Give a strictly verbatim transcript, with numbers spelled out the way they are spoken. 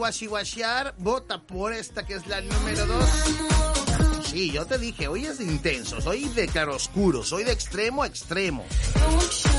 guachihuachear, vota por esta que es la número dos. Sí, yo te dije, hoy es de intenso, soy de claroscuro, soy de extremo a extremo.